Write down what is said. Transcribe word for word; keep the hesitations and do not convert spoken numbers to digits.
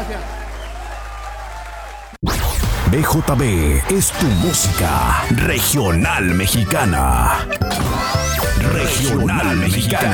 Gracias. B J B es tu música regional mexicana. Regional mexicana.